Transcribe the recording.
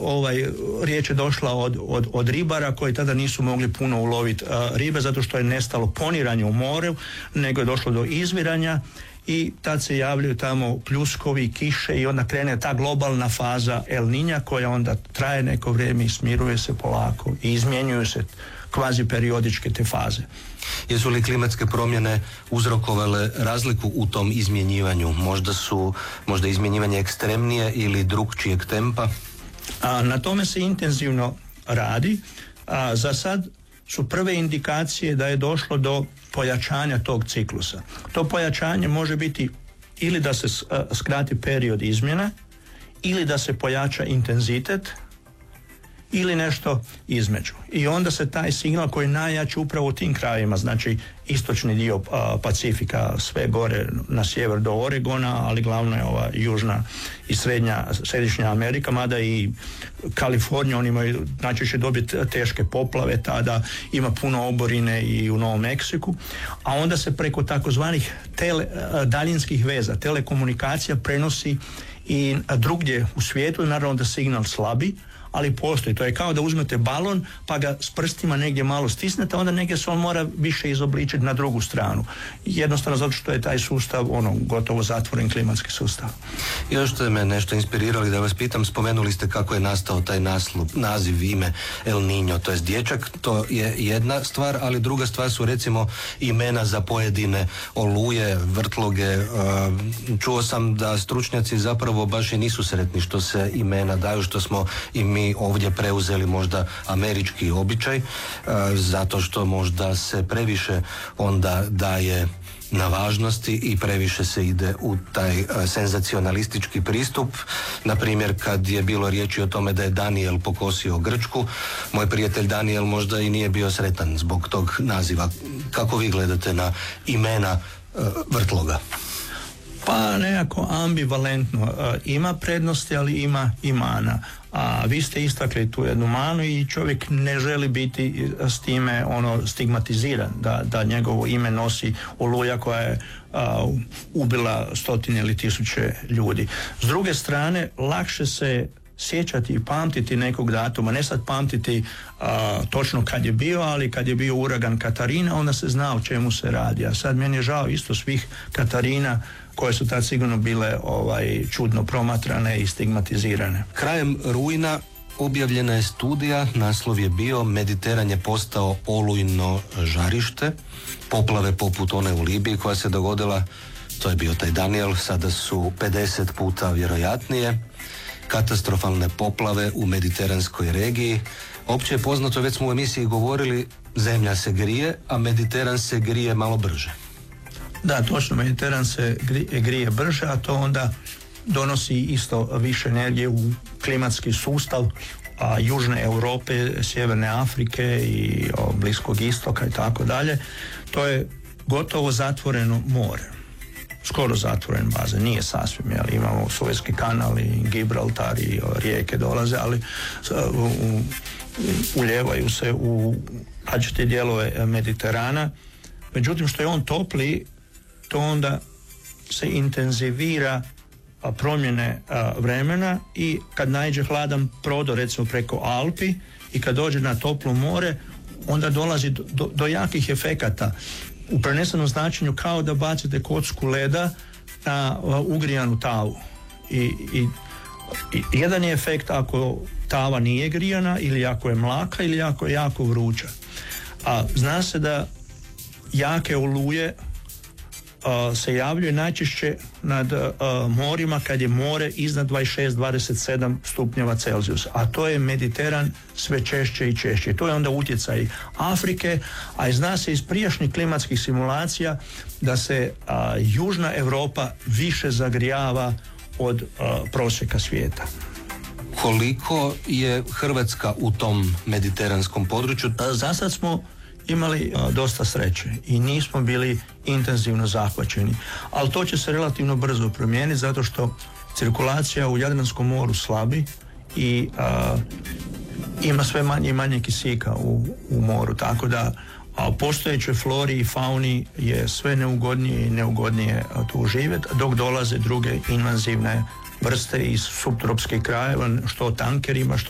riječ je došla od ribara koji tada nisu mogli puno uloviti ribe zato što je nestalo poniranje u moru, nego je došlo do izviranja i tad se javljaju tamo pljuskovi, kiše i onda krene ta globalna faza El Niña koja onda traje neko vrijeme i smiruje se polako i izmjenjuju se kvazi periodičke te faze. Jesu li klimatske promjene uzrokovale razliku u tom izmjenjivanju? Možda izmjenjivanje ekstremnije ili drukčijeg tempa? Na tome se intenzivno radi. Za sad su prve indikacije da je došlo do pojačanja tog ciklusa. To pojačanje može biti ili da se skrati period izmjena, ili da se pojača intenzitet, ili nešto između. I onda se taj signal koji je najjači upravo u tim krajevima, znači istočni dio Pacifika, sve gore na sjever do Oregona, ali glavno je ova južna i središnja Amerika, mada i Kalifornija, oni imaju najčešće dobiti teške poplave, tada ima puno oborine i u Novom Meksiku, a onda se preko takozvanih daljinskih veza, telekomunikacija prenosi i drugdje u svijetu, naravno da signal slabi, ali postoji. To je kao da uzmete balon pa ga s prstima negdje malo stisnete, onda negdje se on mora više izobličiti na drugu stranu. Jednostavno zato što je taj sustav gotovo zatvoren klimatski sustav. Još ste me nešto inspirirali da vas pitam, spomenuli ste kako je nastao taj naziv, ime El Niño, to jest dječak, to je jedna stvar, ali druga stvar su recimo imena za pojedine oluje, vrtloge. Čuo sam da stručnjaci zapravo baš i nisu sretni što se imena daju, što smo i mi ovdje preuzeli možda američki običaj, zato što možda se previše onda daje na važnosti i previše se ide u taj senzacionalistički pristup. Na primjer, kad je bilo riječi o tome da je Daniel pokosio Grčku, moj prijatelj Daniel možda i nije bio sretan zbog tog naziva. Kako vi gledate na imena vrtloga? Pa nekako ambivalentno. Ima prednosti, ali ima i mana. A vi ste istakli tu jednu manu i čovjek ne želi biti s time stigmatiziran, da njegovo ime nosi oluja koja je ubila stotine ili tisuće ljudi. S druge strane, lakše se sjećati i pamtiti nekog datuma, ne sad pamtiti točno kad je bio, ali kad je bio uragan Katarina, onda se zna o čemu se radi. A sad meni je žao isto svih Katarina koje su tad sigurno bile čudno promatrane i stigmatizirane. Krajem rujna objavljena je studija, naslov je bio Mediteran je postao olujno žarište, poplave poput one u Libiji koja se dogodila, to je bio taj Daniel, sada su 50 puta vjerojatnije. Katastrofalne poplave u mediteranskoj regiji. Opće je poznato, već smo u emisiji govorili, zemlja se grije, a Mediteran se grije malo brže. Da, točno, Mediteran se grije brže, a to onda donosi isto više energije u klimatski sustav Južne Europe, Sjeverne Afrike i Bliskog istoka i tako dalje. To je gotovo zatvoreno more. Skoro zatvoren bazen, nije sasvim, jer imamo Suezki kanal i Gibraltar i rijeke dolaze, ali uljevaju se u različite dijelove Mediterana. Međutim, što je on topli, to onda se intenzivira promjene vremena i kad naiđe hladan prodor, recimo preko Alpi, i kad dođe na toplo more, onda dolazi do jakih efekata. U prenesenom značenju kao da bacite kocku leda na ugrijanu tavu. I jedan je efekt ako tava nije grijana ili ako je mlaka ili ako je jako vruća. A zna se da jake oluje se javljaju najčešće nad morima kad je more iznad 26-27 stupnjeva Celzijusa, a to je Mediteran sve češće i češće. To je onda utjecaj Afrike, a i zna se iz prijašnjih klimatskih simulacija da se Južna Europa više zagrijava od prosjeka svijeta. Koliko je Hrvatska u tom mediteranskom području? Za sad smo imali dosta sreće i nismo bili intenzivno zahvaćeni, ali to će se relativno brzo promijeniti zato što cirkulacija u Jadranskom moru slabi i ima sve manje i manje kisika u moru, tako da postojećoj flori i fauni je sve neugodnije i neugodnije tu živjeti, dok dolaze druge invazivne vrste iz suptropskih krajeva, što tankerima, što